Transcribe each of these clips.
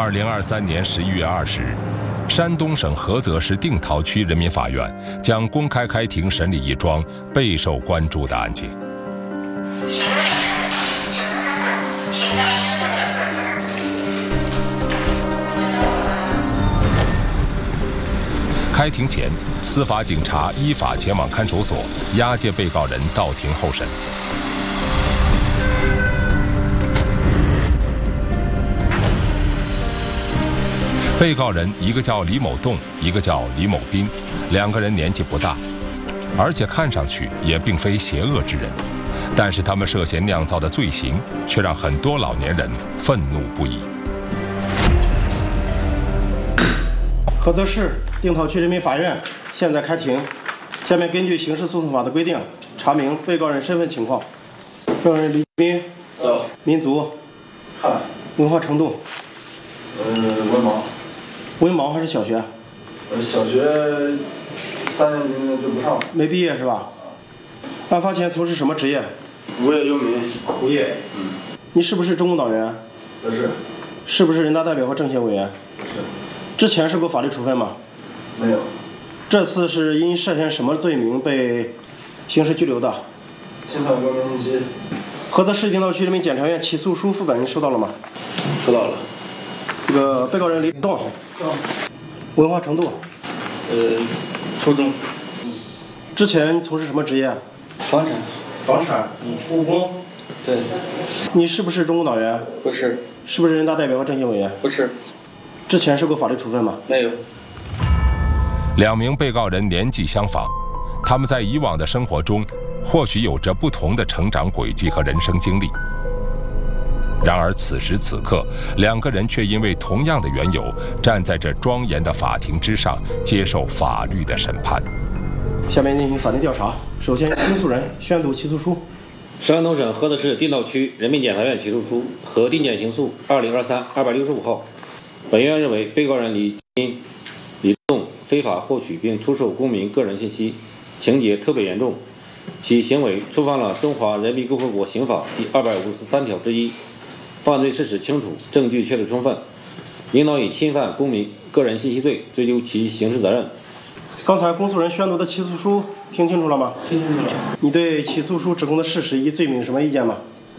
2023年11月20日，山东省菏泽市定陶区人民法院将公开开庭审理一桩备受关注的案件。开庭前，司法警察依法前往看守所押解被告人到庭候审。被告人一个叫李某栋，一个叫李某斌，两个人年纪不大，而且看上去也并非邪恶之人，但是他们涉嫌酿造的罪行却让很多老年人愤怒不已。 菏泽市定陶区人民法院现在开庭，下面根据刑事诉讼法的规定，查明被告人身份情况。被告人李斌，民族，汉，文化程度， 文盲。 文盲还是小学？ 小学3年级就不上了。 没毕业是吧？案发前从事什么职业？ 无业游民。 无业。你是不是中共党员？ 不是。 是不是人大代表和政协委员？ 不是。 之前受过法律处分吗？ 没有。 这次是因涉嫌什么罪名被刑事拘留的？ 侵犯个人信息。 菏泽市定陶区人民检察院起诉书副本收到了吗？ 收到了。 这个被告人李栋，文化程度， 初中。 之前从事什么职业？ 房产。 房产。务工。 对。 你是不是中共党员？ 不是。 是不是人大代表和政协委员？ 不是。 之前受过法律处分吗？ 没有。 两名被告人年纪相仿，他们在以往的生活中或许有着不同的成长轨迹和人生经历。然而此时此刻，两个人却因为同样的缘由，站在这庄严的法庭之上，接受法律的审判。 下面进行法定调查。首先，公诉人宣读起诉书。 山东省菏泽市定陶区人民检察院起诉书核定件刑诉2023-265号。本院认为，被告人李栋非法获取并出售公民个人信息，情节特别严重，其行为触犯了《中华人民共和国刑法》第253条之一。犯罪事实清楚，证据确实充分，应当以侵犯公民个人信息罪追究其刑事责任。 刚才公诉人宣读的起诉书听清楚了吗？ 听清楚了。 你对起诉书指控的事实及罪名有什么意见吗？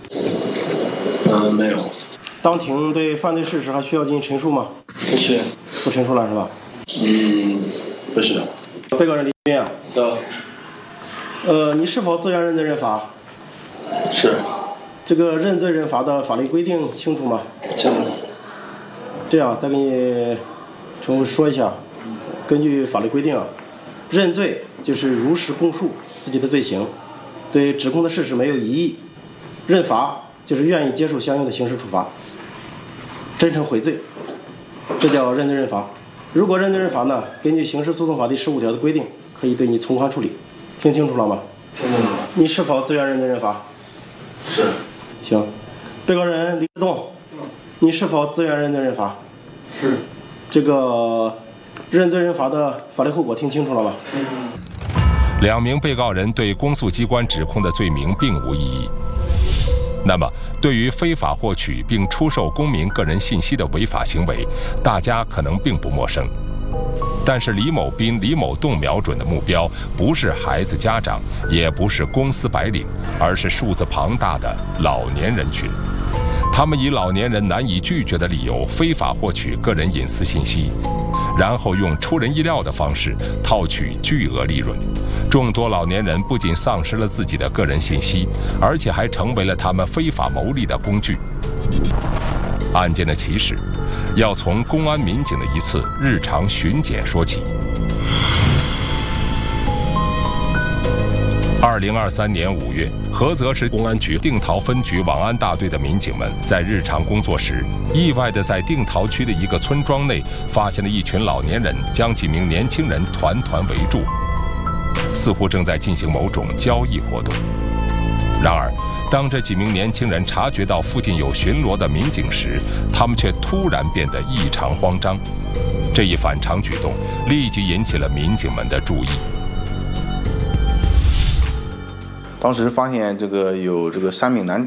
没有。 当庭对犯罪事实还需要进行陈述吗？ 不需要。 不陈述了是吧？ 不是。 被告人李斌啊。 的。 你是否自愿认罪认罚？ 是。 这个认罪认罚的法律规定清楚吗？ 清楚。 这样，再给你重复说一下，根据法律规定啊，认罪就是如实供述自己的罪行，对指控的事实没有异议；认罚就是愿意接受相应的刑事处罚，真诚悔罪，这叫认罪认罚。如果认罪认罚呢，根据刑事诉讼法第15条的规定，可以对你从宽处理。听清楚了吗？ 听清楚了。 你是否自愿认罪认罚？ 是。 行。被告人李栋，你是否自愿认罪认罚？ 是。 这个认罪认罚的法律后果听清楚了吗？ 两名被告人对公诉机关指控的罪名并无异议。那么，对于非法获取并出售公民个人信息的违法行为，大家可能并不陌生。但是李某斌、李某栋瞄准的目标不是孩子家长，也不是公司白领，而是数字庞大的老年人群。他们以老年人难以拒绝的理由非法获取个人隐私信息，然后用出人意料的方式套取巨额利润。众多老年人不仅丧失了自己的个人信息，而且还成为了他们非法牟利的工具。案件的起始要从公安民警的一次日常巡检说起。2023年5月，菏泽市公安局定陶分局网安大队的民警们在日常工作时，意外地在定陶区的一个村庄内发现了一群老年人将几名年轻人团团围住，似乎正在进行某种交易活动。然而，当这几名年轻人察觉到附近有巡逻的民警时，他们却突然变得异常慌张。这一反常举动立即引起了民警们的注意。 当时发现有3名男